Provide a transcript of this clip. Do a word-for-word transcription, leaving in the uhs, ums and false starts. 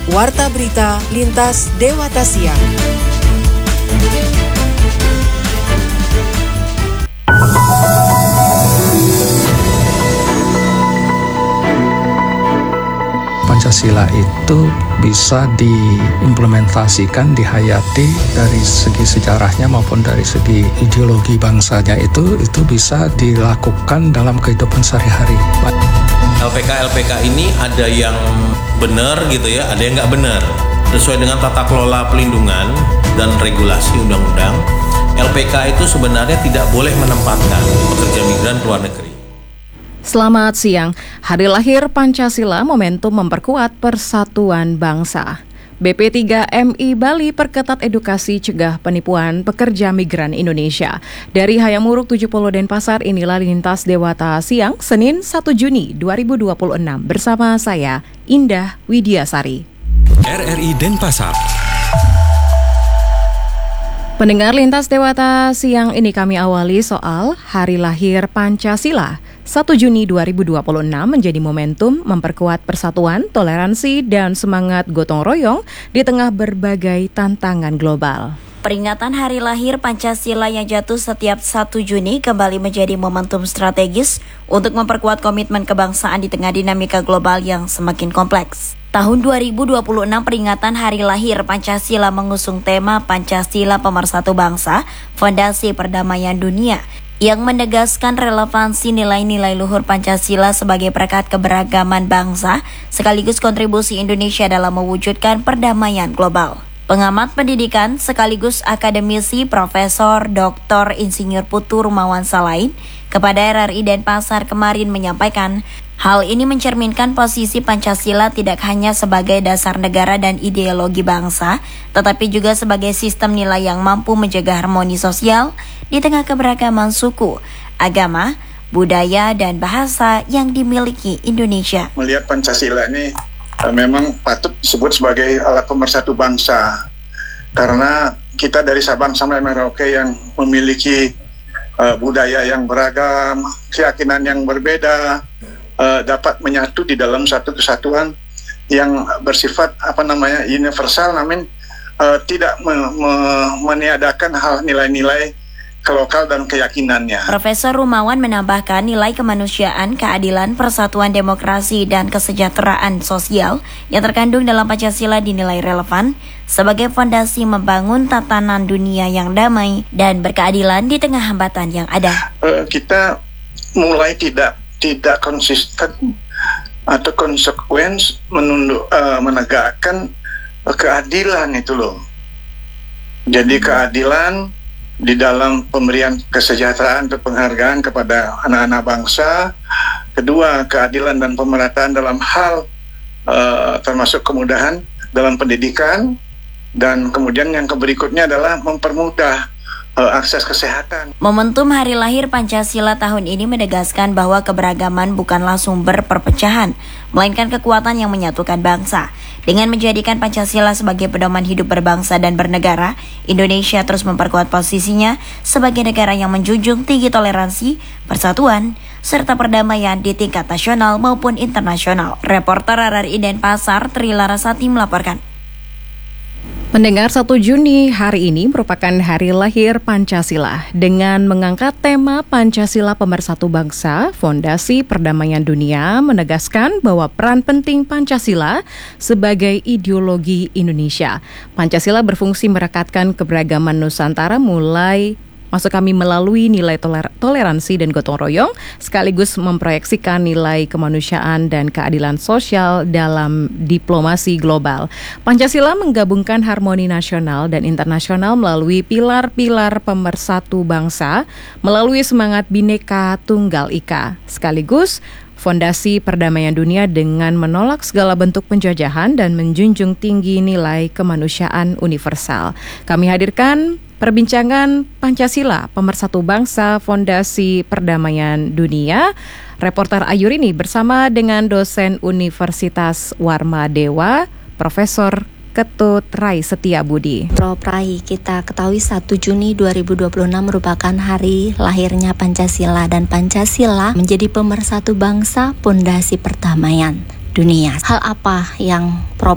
Warta Berita Lintas Dewata Siang. Pancasila itu bisa diimplementasikan, dihayati dari segi sejarahnya maupun dari segi ideologi bangsanya itu itu bisa dilakukan dalam kehidupan sehari-hari. L P K L P K ini ada yang benar gitu ya, ada yang nggak benar. Sesuai dengan tata kelola pelindungan dan regulasi undang-undang, L P K itu sebenarnya tidak boleh menempatkan pekerja migran ke luar negeri. Selamat siang. Hari lahir Pancasila momentum memperkuat persatuan bangsa. B P tiga M I Bali perketat edukasi cegah penipuan pekerja migran Indonesia. Dari Hayamuruk tujuh puluh Denpasar, inilah Lintas Dewata Siang, Senin satu Juni dua ribu dua puluh enam. Bersama saya, Indah Widiasari. R R I Denpasar. Pendengar Lintas Dewata Siang ini kami awali soal Hari Lahir Pancasila. satu Juni dua ribu dua puluh enam menjadi momentum memperkuat persatuan, toleransi, dan semangat gotong royong di tengah berbagai tantangan global. Peringatan Hari Lahir Pancasila yang jatuh setiap satu Juni kembali menjadi momentum strategis untuk memperkuat komitmen kebangsaan di tengah dinamika global yang semakin kompleks. Tahun dua ribu dua puluh enam peringatan Hari Lahir Pancasila mengusung tema Pancasila Pemersatu Bangsa, Fondasi Perdamaian Dunia, yang menegaskan relevansi nilai-nilai luhur Pancasila sebagai perekat keberagaman bangsa, sekaligus kontribusi Indonesia dalam mewujudkan perdamaian global. Pengamat pendidikan sekaligus akademisi Profesor Doktor Insinyur Putu Rumawan Salain kepada R R I Denpasar kemarin menyampaikan, hal ini mencerminkan posisi Pancasila tidak hanya sebagai dasar negara dan ideologi bangsa, tetapi juga sebagai sistem nilai yang mampu menjaga harmoni sosial di tengah keberagaman suku, agama, budaya, dan bahasa yang dimiliki Indonesia. Melihat Pancasila ini uh, memang patut disebut sebagai alat pemersatu bangsa, karena kita dari Sabang sampai Merauke yang memiliki uh, budaya yang beragam, keyakinan yang berbeda, uh, dapat menyatu di dalam satu kesatuan yang bersifat apa namanya universal, namun uh, tidak me- me- meniadakan hal nilai-nilai lokal dan keyakinannya. Profesor Rumawan menambahkan nilai kemanusiaan, keadilan, persatuan demokrasi, dan kesejahteraan sosial yang terkandung dalam Pancasila dinilai relevan sebagai fondasi membangun tatanan dunia yang damai dan berkeadilan di tengah hambatan yang ada. Uh, kita mulai tidak tidak konsisten atau konsekuens menunduk, uh, menegakkan uh, keadilan itu loh. Jadi keadilan di dalam pemberian kesejahteraan atau penghargaan kepada anak-anak bangsa. Kedua, keadilan dan pemerataan dalam hal uh, termasuk kemudahan dalam pendidikan. Dan kemudian yang berikutnya adalah mempermudah uh, akses kesehatan. Momentum Hari Lahir Pancasila tahun ini menegaskan bahwa keberagaman bukanlah sumber perpecahan, melainkan kekuatan yang menyatukan bangsa. Dengan menjadikan Pancasila sebagai pedoman hidup berbangsa dan bernegara, Indonesia terus memperkuat posisinya sebagai negara yang menjunjung tinggi toleransi, persatuan, serta perdamaian di tingkat nasional maupun internasional. Reporter R R I Denpasar, Tri Larasati melaporkan. Pendengar, satu Juni hari ini merupakan hari lahir Pancasila dengan mengangkat tema Pancasila Pemersatu Bangsa, Fondasi Perdamaian Dunia, menegaskan bahwa peran penting Pancasila sebagai ideologi Indonesia. Pancasila berfungsi merekatkan keberagaman Nusantara mulai Maksud kami melalui nilai toler- toleransi dan gotong royong, sekaligus memproyeksikan nilai kemanusiaan dan keadilan sosial dalam diplomasi global. Pancasila menggabungkan harmoni nasional dan internasional melalui pilar-pilar pemersatu bangsa, melalui semangat Bhinneka Tunggal Ika, sekaligus fondasi perdamaian dunia dengan menolak segala bentuk penjajahan dan menjunjung tinggi nilai kemanusiaan universal. Kami hadirkan perbincangan Pancasila, Pemersatu Bangsa, Fondasi Perdamaian Dunia. Reporter Ayurini bersama dengan dosen Universitas Warma Dewa, Profesor Ketut Rai Setiabudi. Prof Rai, kita ketahui satu Juni dua ribu dua puluh enam merupakan hari lahirnya Pancasila, dan Pancasila menjadi pemersatu bangsa, fondasi perdamaian dunia. Hal apa yang Prof